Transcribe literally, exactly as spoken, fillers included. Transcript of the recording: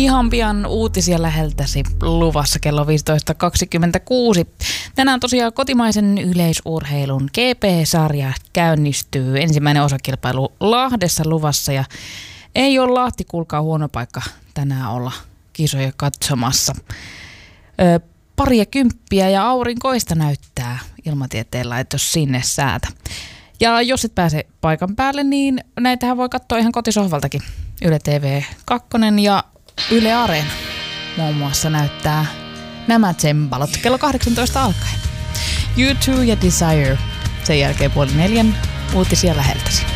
Ihan pian uutisia läheltäsi luvassa kello viisitoista kaksikymmentäkuusi. Tänään tosiaan kotimaisen yleisurheilun G P-sarja käynnistyy. Ensimmäinen osakilpailu Lahdessa luvassa ja ei ole Lahti, kuulkaa, huono paikka tänään olla kisoja katsomassa. Ö, pari ja kymppiä ja aurinkoista näyttää ilmatieteen laitos sinne säätä. Ja jos et pääse paikan päälle, niin näitähän voi katsoa ihan kotisohvaltakin. Yle T V kaksi ja Yle Areena muun muassa näyttää nämä tsembalot kello kahdeksantoista alkaen. U two ja Desire. Sen jälkeen puoli neljän uutisia läheltäsi.